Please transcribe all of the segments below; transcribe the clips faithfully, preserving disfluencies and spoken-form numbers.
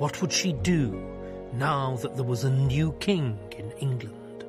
What would she do now that there was a new king in England?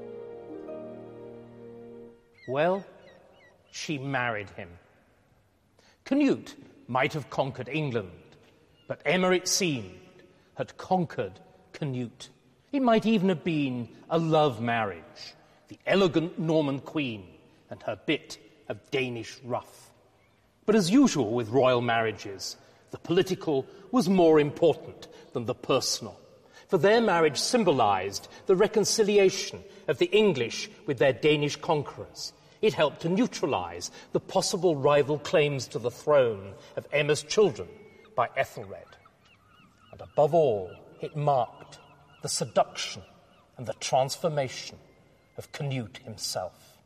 Well, she married him. Canute might have conquered England, but Emma, it seemed, had conquered Canute. It might even have been a love marriage, the elegant Norman queen and her bit of Danish ruff. But as usual with royal marriages, the political was more important than the personal, for their marriage symbolized the reconciliation of the English with their Danish conquerors. It helped to neutralize the possible rival claims to the throne of Emma's children by Ethelred. And above all, it marked the seduction and the transformation of Canute himself.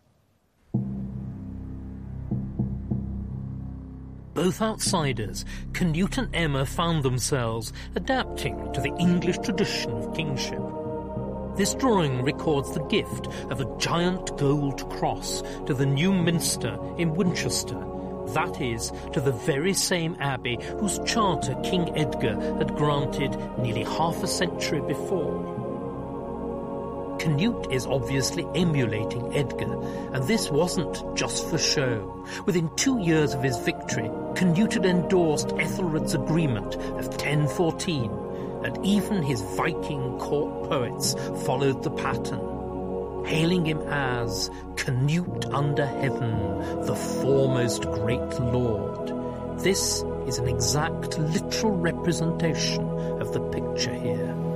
Both outsiders, Canute and Emma, found themselves adapting to the English tradition of kingship. This drawing records the gift of a giant gold cross to the new minster in Winchester, that is, to the very same abbey whose charter King Edgar had granted nearly half a century before. Canute is obviously emulating Edgar, and this wasn't just for show. Within two years of his victory, Canute had endorsed Ethelred's agreement of ten fourteen, and even his Viking court poets followed the pattern, hailing him as Canute under heaven, the foremost great lord. This is an exact literal representation of the picture here.